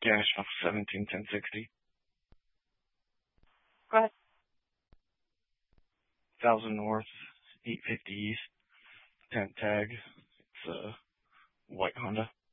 Gas 171060. Go ahead. 1000 North, 850 East, 10th tag. It's a white Honda.